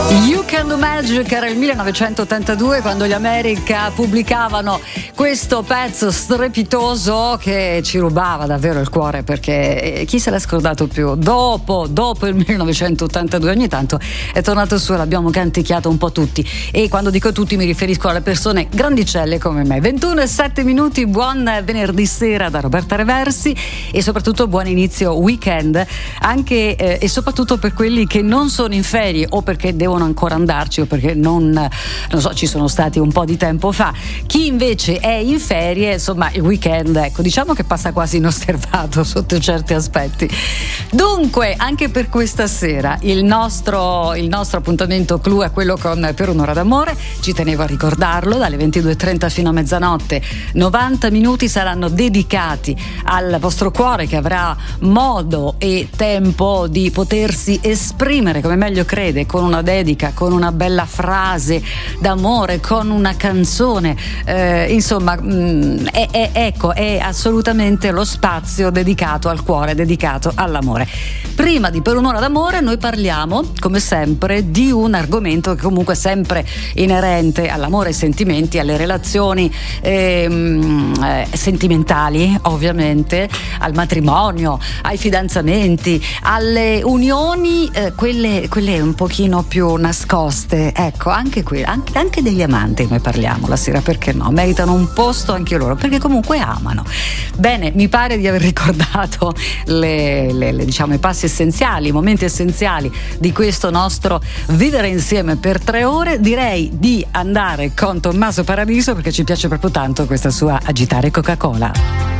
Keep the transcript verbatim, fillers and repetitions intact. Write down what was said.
You Can Do Magic era il millenovecentottantadue, quando gli America pubblicavano questo pezzo strepitoso che ci rubava davvero il cuore, perché chi se l'è scordato più? Dopo, dopo il millenovecentottantadue ogni tanto è tornato su e l'abbiamo canticchiato un po' tutti, e quando dico tutti mi riferisco alle persone grandicelle come me. ventuno e sette minuti, buon venerdì sera da Roberta Reversi e soprattutto buon inizio weekend, anche eh, e soprattutto per quelli che non sono in ferie o perché devono ancora andarci o perché non, non so, ci sono stati un po' di tempo fa. Chi invece è in ferie, insomma, il weekend, ecco, diciamo che passa quasi inosservato sotto certi aspetti. Dunque, anche per questa sera il nostro, il nostro appuntamento clou è quello con Per un'ora d'amore. Ci tenevo a ricordarlo, dalle ventidue e trenta fino a mezzanotte novanta minuti saranno dedicati al vostro cuore, che avrà modo e tempo di potersi esprimere come meglio crede, con una dedica, con una bella frase d'amore, con una canzone, eh, insomma mh, è, è, ecco è assolutamente lo spazio dedicato al cuore, dedicato all'amore. Prima di Per un'ora d'amore noi parliamo come sempre di un argomento che comunque è sempre inerente all'amore, ai sentimenti, alle relazioni ehm, eh, sentimentali, ovviamente al matrimonio, ai fidanzamenti, alle unioni, eh, quelle, quelle un pochino più nascoste, ecco, anche qui, anche, anche degli amanti noi parliamo la sera, perché no? Meritano un posto anche loro, perché comunque amano. Bene, mi pare di aver ricordato le, le, le diciamo i passi essenziali, i momenti essenziali di questo nostro vivere insieme per tre ore. Direi di andare con Tommaso Paradiso, perché ci piace proprio tanto questa sua Agitare Coca-Cola.